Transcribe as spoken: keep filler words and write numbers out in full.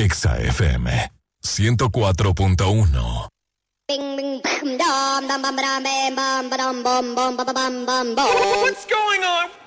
Exa F M ciento cuatro punto uno. What's going on?